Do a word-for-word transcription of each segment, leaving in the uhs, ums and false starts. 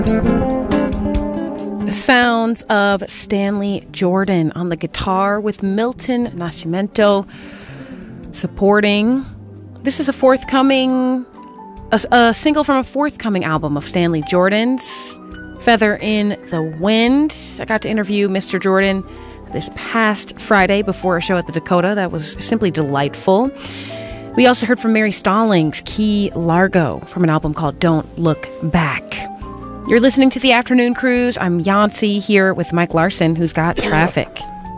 The sounds of Stanley Jordan on the guitar with Milton Nascimento supporting. This is a forthcoming, a, a single from a forthcoming album of Stanley Jordan's, Feather in the Wind. I got to interview Mister Jordan this past Friday before a show at the Dakota. That was simply delightful. We also heard from Mary Stallings, Key Largo, from an album called Don't Look Back. You're listening to The Afternoon Cruise. I'm Yancey here with Mike Larson, who's got traffic.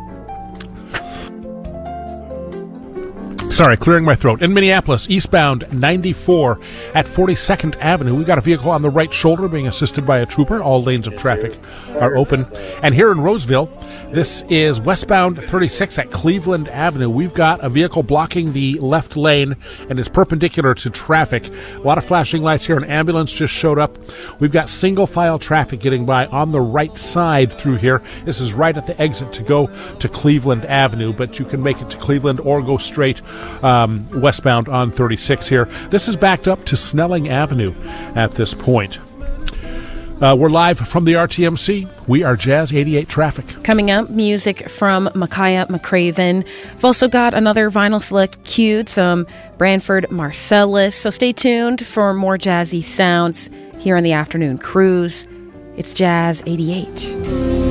Sorry, clearing my throat. In Minneapolis, eastbound ninety-four at forty-second Avenue. We've got a vehicle on the right shoulder being assisted by a trooper. All lanes of traffic are open. And here in Roseville, this is westbound thirty-six at Cleveland Avenue. We've got a vehicle blocking the left lane and is perpendicular to traffic. A lot of flashing lights here. An ambulance just showed up. We've got single file traffic getting by on the right side through here. This is right at the exit to go to Cleveland Avenue, but you can make it to Cleveland or go straight um, westbound on thirty-six here. This is backed up to Snelling Avenue at this point. Uh, we're live from the R T M C. We are Jazz eighty-eight Traffic. Coming up, music from Micaiah McCraven. We've also got another vinyl select queued, some Branford Marsalis. So stay tuned for more jazzy sounds here on the Afternoon Cruise. It's Jazz eighty-eight.